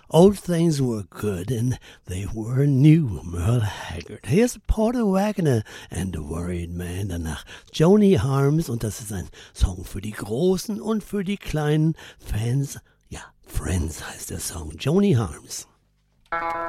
Old things were good and they were new, Merle Haggard. Here's Porter Wagoner and the Worried Man, danach Joni Harms, und das ist ein Song für die großen und für die kleinen Fans. Ja, Friends heißt der Song, Joni Harms.